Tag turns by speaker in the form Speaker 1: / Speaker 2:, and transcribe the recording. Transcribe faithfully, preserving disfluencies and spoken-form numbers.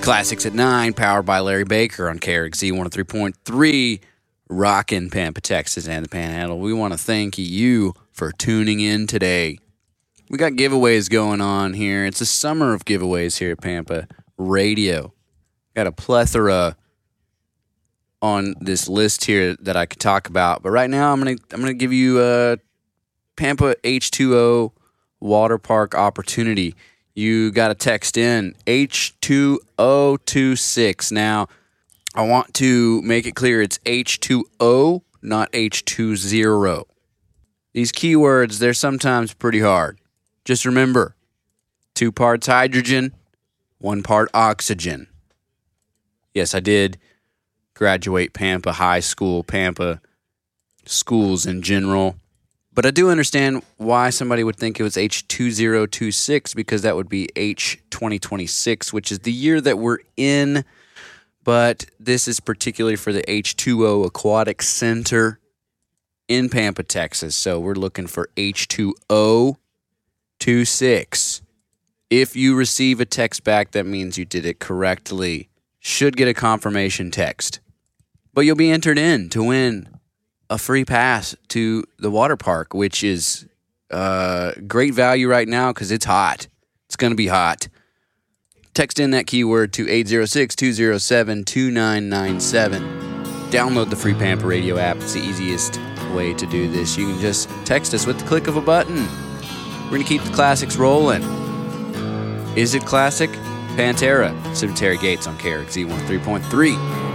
Speaker 1: Classics at nine, powered by Larry Baker on K R X Z one oh three point three, rockin' Pampa, Texas, and the Panhandle. We want to thank you for tuning in today. We got giveaways going on here. It's a summer of giveaways here at Pampa Radio. Got a plethora on this list here that I could talk about, but right now I'm gonna I'm gonna give you a Pampa H two O water park opportunity. You got to text in H two O two six. Now, I want to make it clear it's H two O, not H two zero. These keywords, they're sometimes pretty hard. Just remember, two parts hydrogen, one part oxygen. Yes, I did graduate Pampa High School, Pampa schools in general. But I do understand why somebody would think it was H two zero two six, because that would be H twenty twenty-six, which is the year that we're in. But this is particularly for the H two O Aquatic Center in Pampa, Texas. So we're looking for H two O two six. If you receive a text back, that means you did it correctly. Should get a confirmation text. But you'll be entered in to win a free pass to the water park, which is uh, great value right now because it's hot. It's going to be hot. Text in that keyword to eight zero six, two zero seven, two nine nine seven. Download the free Pampa Radio app. It's the easiest way to do this. You can just text us with the click of a button. We're going to keep the classics rolling. Is it classic? Pantera, Cemetery Gates on K R X Z one oh three point three.